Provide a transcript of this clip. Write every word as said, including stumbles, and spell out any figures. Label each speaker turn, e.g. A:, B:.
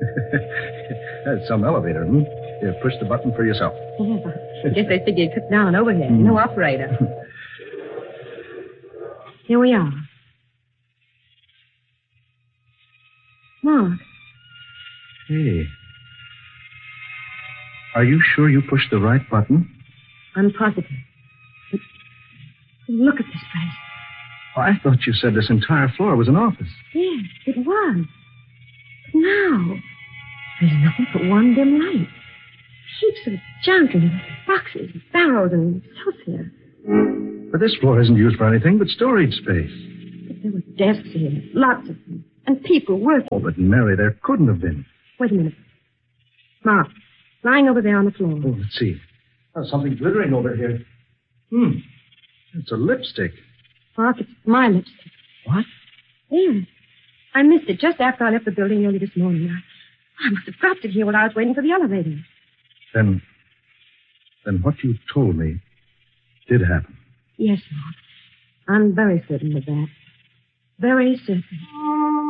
A: That's some elevator, hmm? Here, push the button for yourself.
B: Yeah. I guess they figured you took down over here. No operator. Here we are. Mark.
A: Hey. Are you sure you pushed the right button?
B: I'm positive. But look at this place.
A: Oh, I thought you said this entire floor was an office.
B: Yes, it was. But now, there's nothing but one dim light. Heaps of junk and boxes, barrels, and stuff here.
A: But this floor isn't used for anything but storage space.
B: But there were desks here, lots of them, and people working.
A: Oh, but Mary, there couldn't have been.
B: Wait a minute. Mark, lying over there on the floor.
A: Oh, let's see. Oh, something glittering over here. Hmm. It's a lipstick.
B: Mark, it's my lipstick.
A: What?
B: Yes. I missed it just after I left the building early this morning. I, I must have dropped it here while I was waiting for the elevator.
A: Then, then what you told me did happen.
B: Yes, Mark. I'm very certain of that. Very certain.